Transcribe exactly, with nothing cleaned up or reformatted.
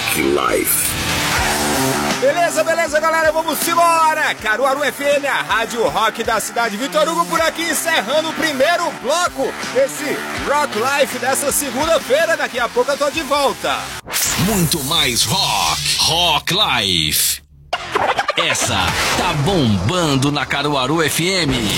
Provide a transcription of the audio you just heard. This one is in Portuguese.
Rock Life. Beleza, beleza, galera, vamos embora! Caruaru F M, a rádio rock da cidade. Vitor Hugo por aqui, encerrando o primeiro bloco desse Rock Life dessa segunda-feira. Daqui a pouco eu tô de volta. Muito mais rock, Rock Life. Essa tá bombando na Caruaru F M.